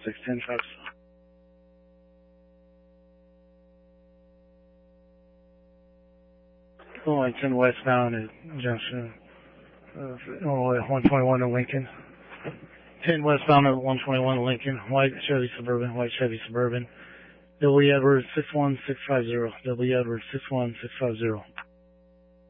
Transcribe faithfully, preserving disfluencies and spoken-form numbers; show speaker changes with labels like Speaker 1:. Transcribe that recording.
Speaker 1: six ten five. Illinois ten westbound at junction of Illinois one twenty-one to Lincoln. ten westbound at one twenty-one to Lincoln. White Chevy Suburban, white Chevy Suburban. W. Edwards six one six five zero. W. Edwards six one six five zero.